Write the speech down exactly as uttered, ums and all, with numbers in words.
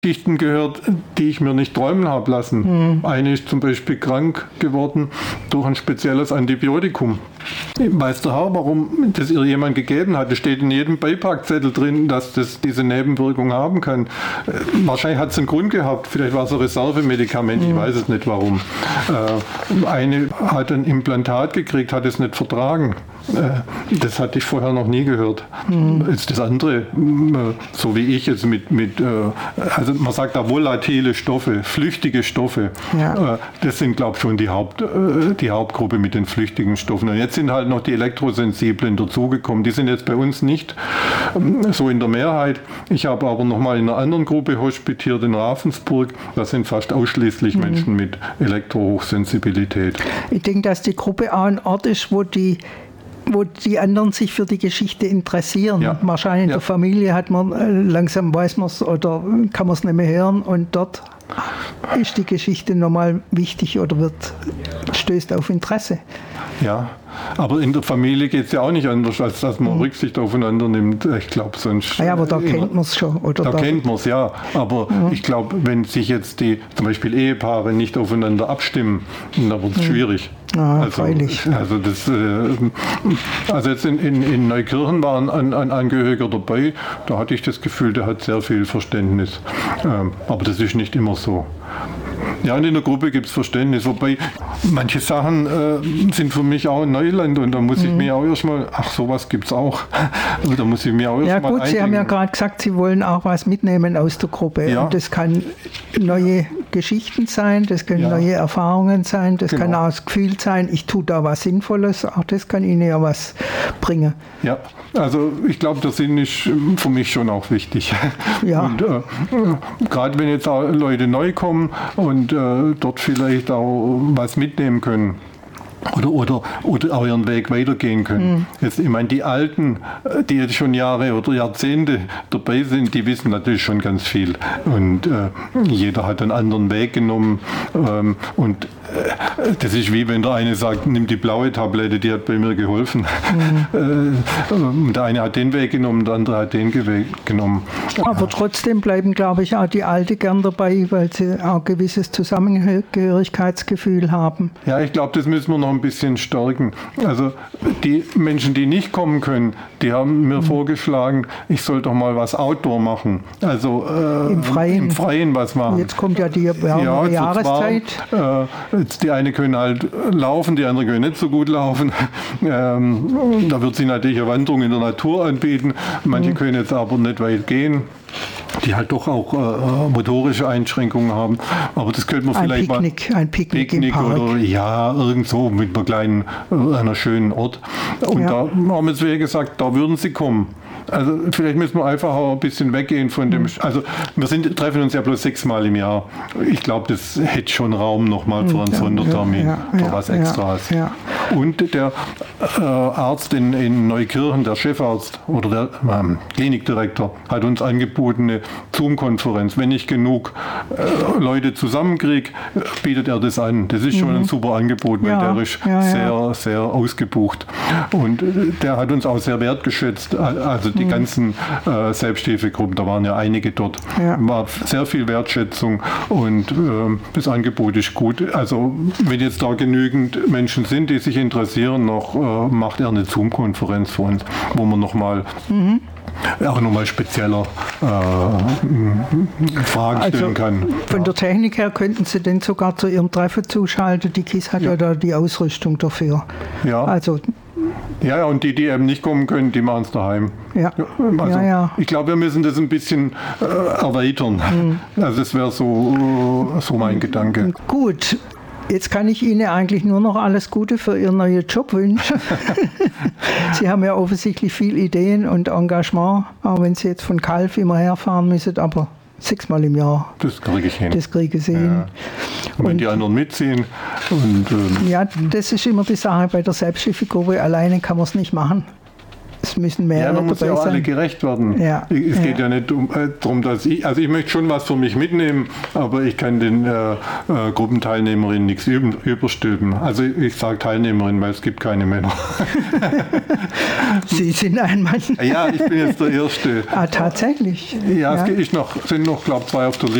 Geschichten gehört, die ich mir nicht träumen habe lassen. Mhm. Eine ist zum Beispiel krank geworden durch ein spezielles Antibiotikum. Weiß der Herr, warum das ihr jemand gegeben hat? Es steht in jedem Beipackzettel drin, dass das diese Nebenwirkung haben kann. Wahrscheinlich hat es einen Grund gehabt. Vielleicht war es ein Reservemedikament, mhm. ich weiß es nicht warum. Eine hat ein Implantat gekriegt, hat es nicht vertragen. Das hatte ich vorher noch nie gehört. Mhm. Jetzt das andere, so wie ich jetzt mit, mit also man sagt da volatile Stoffe, flüchtige Stoffe, ja. Das sind glaube ich schon die, Haupt, die Hauptgruppe mit den flüchtigen Stoffen. Und jetzt sind halt noch die Elektrosensiblen dazugekommen. Die sind jetzt bei uns nicht so in der Mehrheit. Ich habe aber noch mal in einer anderen Gruppe hospitiert in Ravensburg. Das sind fast ausschließlich mhm. Menschen mit Elektrohochsensibilität. Ich denke, dass die Gruppe auch ein Ort ist, wo die wo die anderen sich für die Geschichte interessieren. Ja. Wahrscheinlich in ja. der Familie hat man, langsam weiß man es oder kann man es nicht mehr hören und dort ist die Geschichte nochmal wichtig oder wird, stößt auf Interesse. Ja, aber in der Familie geht es ja auch nicht anders, als dass man mhm. Rücksicht aufeinander nimmt. Ich glaube sonst... Ja, aber da immer, kennt man es schon. Oder da, da kennt man es, ja. Aber mhm. ich glaube, wenn sich jetzt die zum Beispiel Ehepaare nicht aufeinander abstimmen, dann wird es mhm. schwierig. Ah, also, freilich. Also, das, also jetzt in, in, in Neukirchen war ein, ein Angehöriger dabei, da hatte ich das Gefühl, der hat sehr viel Verständnis. Aber das ist nicht immer so. Ja, und in der Gruppe gibt es Verständnis, wobei manche Sachen äh, sind für mich auch Neuland und da muss mhm. ich mir auch erstmal, ach sowas gibt es auch, also da muss ich mir auch erstmal Ja gut, eindenken. Sie haben ja gerade gesagt, Sie wollen auch was mitnehmen aus der Gruppe. Ja. Und das kann neue Geschichten sein, das können ja. neue Erfahrungen sein, das genau. kann auch das Gefühl sein, ich tue da was Sinnvolles, auch das kann Ihnen ja was bringen. Ja, also ich glaube, der Sinn ist für mich schon auch wichtig. Ja. Und äh, gerade wenn jetzt auch Leute neu kommen und äh, dort vielleicht auch was mitnehmen können. Oder, oder, oder auch ihren Weg weitergehen können. Mhm. Jetzt, ich meine, die Alten, die jetzt schon Jahre oder Jahrzehnte dabei sind, die wissen natürlich schon ganz viel. Und äh, jeder hat einen anderen Weg genommen. Ähm, und äh, das ist wie wenn der eine sagt, nimm die blaue Tablette, die hat bei mir geholfen. Mhm. Äh, der eine hat den Weg genommen, der andere hat den Weg genommen. Aber trotzdem bleiben, glaube ich, auch die Alten gern dabei, weil sie auch ein gewisses Zusammengehörigkeitsgefühl haben. Ja, ich glaube, das müssen wir noch ein bisschen stärken. Also die Menschen, die nicht kommen können, die haben mir mhm. vorgeschlagen, ich soll doch mal was Outdoor machen. Also äh, im, Freien. im Freien was machen. Jetzt kommt ja die ja, Jahreszeit. Zwar, äh, die eine können halt laufen, die andere können nicht so gut laufen. Ähm, da wird sich natürlich eine Wanderung in der Natur anbieten. Manche mhm. können jetzt aber nicht weit gehen, die halt doch auch äh, motorische Einschränkungen haben. Aber das könnte man ein vielleicht Picknick, mal... Ein Picknick, Picknick im Park. Oder ja, irgendwo mit einer kleinen, äh, einer schönen Ort. Und ja. da haben wir jetzt wie gesagt, da würden sie kommen. Also vielleicht müssen wir einfach auch ein bisschen weggehen von dem... Also wir sind, treffen uns ja bloß sechsmal im Jahr. Ich glaube, das hätte schon Raum nochmal für einen ja, Sondertermin, ja, ja, für was ja, Extras. Ja. Und der äh, Arzt in, in Neukirchen, der Chefarzt oder der ähm, Klinikdirektor, hat uns angeboten, eine Zoom-Konferenz. Wenn ich genug äh, Leute zusammenkriege, bietet er das an. Das ist schon mhm. ein super Angebot, weil ja, der ist ja, sehr, ja. sehr ausgebucht. Und äh, der hat uns auch sehr wertgeschätzt. Also die mhm. ganzen äh, Selbsthilfegruppen, da waren ja einige dort, ja. war sehr viel Wertschätzung und äh, das Angebot ist gut. Also wenn jetzt da genügend Menschen sind, die sich interessieren, noch äh, macht er eine Zoom-Konferenz für uns, wo man nochmal mhm. auch nochmal spezieller äh, Fragen also stellen kann. Von ja. der Technik her könnten Sie denn sogar zu Ihrem Treffen zuschalten. Die K I S hat ja, ja da die Ausrüstung dafür. Ja. Also Ja, ja, und die, die eben nicht kommen können, die machen es daheim. Ja. Also, ja, ja. Ich glaube, wir müssen das ein bisschen äh, erweitern. Mhm. Also das wäre so, so mein Gedanke. Gut. Jetzt kann ich Ihnen eigentlich nur noch alles Gute für Ihren neuen Job wünschen. Sie haben ja offensichtlich viel Ideen und Engagement, auch wenn Sie jetzt von Calw immer herfahren müssen, aber sechsmal im Jahr. Das kriege ich hin. Das kriege ich hin. Ja. Und wenn und, die anderen mitziehen. Und, ähm, ja, das ist immer die Sache bei der Selbsthilfegruppe. Alleine kann man es nicht machen. es müssen mehrere Ja, man muss ja auch sein. alle gerecht werden. Ja. Es ja. geht ja nicht um, äh, darum, dass ich, also ich möchte schon was für mich mitnehmen, aber ich kann den äh, äh, Gruppenteilnehmerinnen nichts überstülpen. Also ich sage Teilnehmerin, weil es gibt keine Männer. Sie sind ein Mann. Ja, ich bin jetzt der Erste. Ah, tatsächlich? Ja, es ist noch, sind noch, glaube ich, zwei auf der Liste.